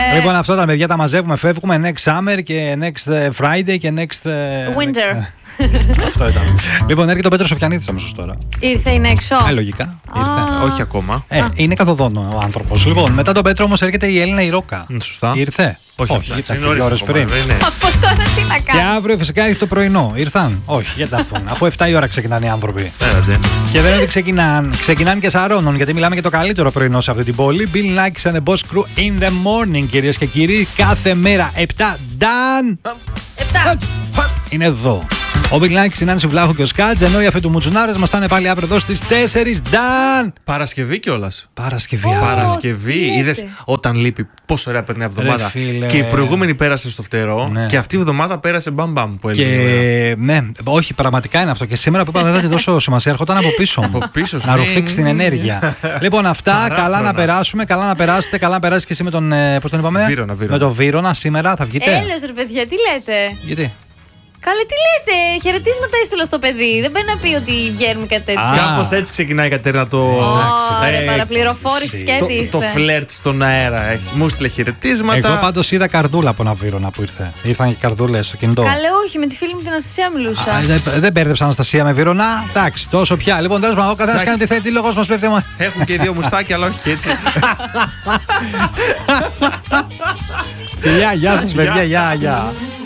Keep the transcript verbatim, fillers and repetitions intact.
Λοιπόν, αυτό τα παιδιά τα μαζεύουμε, φεύγουμε. Next summer και next Friday και next winter. Αυτό ήταν. Λοιπόν, έρχεται ο Πέτρος Σοφιανίδης αμέσως τώρα. Ήρθε, είναι έξω. Ε, λογικά. Ήρθε. Όχι ακόμα. Ε, είναι καθοδόν ο άνθρωπος. Λοιπόν, μετά τον Πέτρο όμως έρχεται η Έλληνα η Ρόκα. Σωστά. Ήρθε. Όχι, όχι, εντάξει, ήταν δύο ώρες πριν. Από τώρα τι να Και κάνω. αύριο φυσικά έχει το πρωινό. Ήρθαν. Όχι, γιατί θα έρθουν. Αφού εφτά η ώρα ξεκινάνε οι άνθρωποι. Πέρατε. Και δεν είναι ότι ξεκινάνε. Ξεκινάνε και σαρώνουν, γιατί μιλάμε για το καλύτερο πρωινό σε αυτή την πόλη. Bill Nackis and the Boss Crew in the morning, κυρίες και κύριοι. Κάθε μέρα επτά. Dan! Επτά. Είναι εδώ. Ο Bill Nackis, η Νάνση Βλάχου και ο Σκάτζ, ενώ οι αφή του Μουτσουνάρες μας θα είναι πάλι αύριο εδώ στις τέσσερις. Dan! Παρασκευή κιόλας. Παρασκευή. Oh. Παρασκευή. Είδες όταν λείπει πόσο ωραία περνάει η εβδομάδα. Ρε φίλε. Και η προηγούμενη πέρασε στο φτερό. Ναι. Και αυτή η εβδομάδα πέρασε μπαμ μπαμ που έλεγε. Και ναι, όχι, πραγματικά είναι αυτό. Και σήμερα που είπα δεν θα τη δώσω σημασία, έρχονταν από πίσω μου. Από πίσω σου. Να ρουφήξει την ενέργεια. Λοιπόν, αυτά. Παράφρονας. Καλά να περάσουμε, καλά να περάσετε. Καλά να περάσει και εσύ με τον. Πώς τον είπαμε? Βύρωνα, Βύρωνα. Με τον Βύρωνα σήμερα θα βγείτε. Έλεος ρε παιδιά, τι λέτε. Γιατί? Καλέ, τι λέτε. Χαιρετίσματα έστειλα στο παιδί. Δεν πρέπει να πει ότι βγαίνουμε κάτι τέτοιο. Α. Κάπως έτσι ξεκινάει η Κατερίνα το. Ωραία, Ε, παραπληροφόρηση και το, τι το είστε. φλερτ στον αέρα. Έχει- Μου στείλε χαιρετίσματα. Εγώ πάντως είδα καρδούλα από ένα Βύρωνα που ήρθε. Ήρθαν και καρδούλες στο κινητό. Καλέ, όχι, με τη φίλη μου την Αναστασία μιλούσα. Α, δεν, δεν μπέρδεψα Αναστασία με Βύρωνα. Εντάξει, τόσο πια. Λοιπόν, τέλος πάντων, ο καθένας κάνει Εντάξει. τι θέλει. Τι λόγος μας πέφτει. μα- Έχουν και δύο μουστάκια, αλλά όχι και έτσι. Φιλιά, γεια σας, παιδιά. Γεια, γεια.